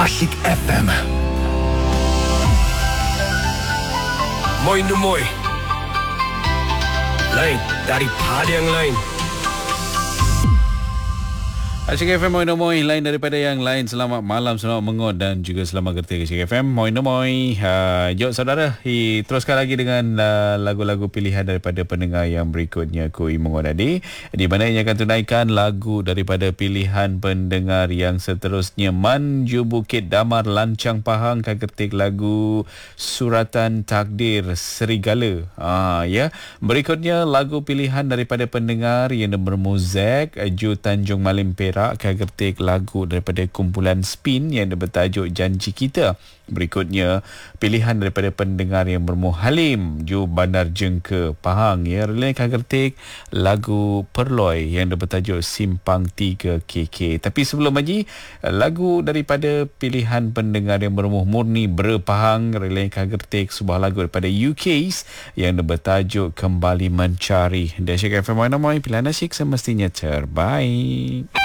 Asyik FM. Moi nu moi. Lain daripada yang lain. Asyik FM Moi Nomoi, lain daripada yang lain. Selamat malam, selamat mengot dan juga selamat gerti Asyik FM Moi Nomoi. Jom saudara, teruskan lagi dengan lagu-lagu pilihan daripada pendengar yang berikutnya. Kui mengot tadi, di mana ia akan tunaikan lagu daripada pilihan pendengar yang seterusnya. Manju Bukit Damar Lancang Pahang akan ketik lagu Suratan Takdir Serigala. Ya. Berikutnya lagu pilihan daripada pendengar yang bermuzak Ju Tanjung Malim Perak akan ketik lagu daripada kumpulan Spin yang bertajuk Janji Kita. Berikutnya pilihan daripada pendengar yang bermuhalim Ju Bandar Jengke Pahang ya, akan ketik lagu Perloi yang bertajuk Simpang 3 KK. Tapi sebelum lagi, lagu daripada pilihan pendengar yang berumuh murni Pahang akan ketik sebuah lagu daripada UK's yang bertajuk Kembali Mencari. Dan Asyik FM Mai pilihan asyik semestinya terbaik.